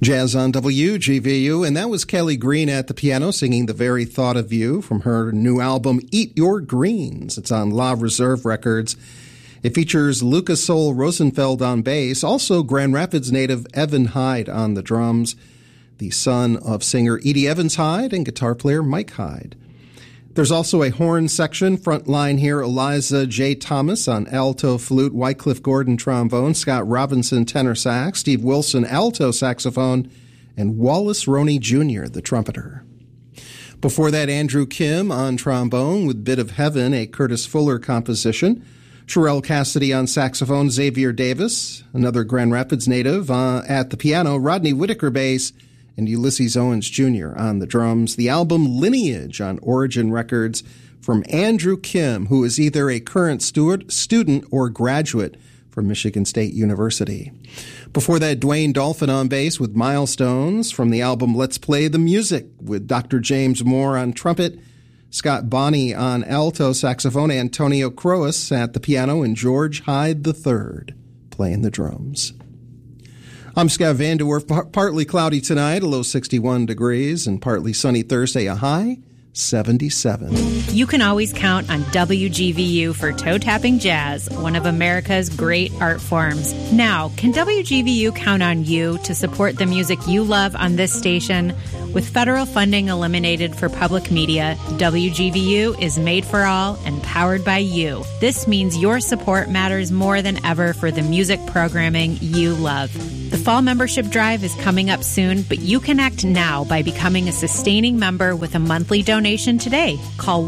Jazz on WGVU, and that was Kelly Green at the piano singing The Very Thought of You from her new album, Eat Your Greens. It's on La Reserve Records. It features Lucas Soul Rosenfeld on bass, also Grand Rapids native Evan Hyde on the drums, the son of singer Edie Evans Hyde and guitar player Mike Hyde. There's also a horn section. Front line here, Eliza J. Thomas on alto flute, Wycliffe Gordon trombone, Scott Robinson tenor sax, Steve Wilson alto saxophone, and Wallace Roney Jr., the trumpeter. Before that, Andrew Kim on trombone with Bit of Heaven, a Curtis Fuller composition. Sherelle Cassidy on saxophone, Xavier Davis, another Grand Rapids native, at the piano, Rodney Whitaker bass, and Ulysses Owens Jr. on the drums. The album Lineage on Origin Records from Andrew Kim, who is either a current student or graduate from Michigan State University. Before that, Dwayne Dolphin on bass with Milestones from the album Let's Play the Music with Dr. James Moore on trumpet, Scott Bonney on alto saxophone, Antonio Croas at the piano, and George Hyde III playing the drums. I'm Scott Vanderwerf. Partly cloudy tonight, a low 61 degrees, and partly sunny Thursday, a high 77. You can always count on WGVU for toe-tapping jazz, one of America's great art forms. Now, can WGVU count on you to support the music you love on this station? With federal funding eliminated for public media, WGVU is made for all and powered by you. This means your support matters more than ever for the music programming you love. The fall membership drive is coming up soon, but you can act now by becoming a sustaining member with a monthly donation today. Call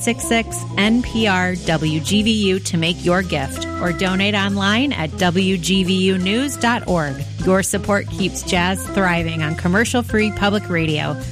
1-866-NPR-WGVU to make your gift or donate online at WGVUnews.org. Your support keeps jazz thriving on commercial-free public radio.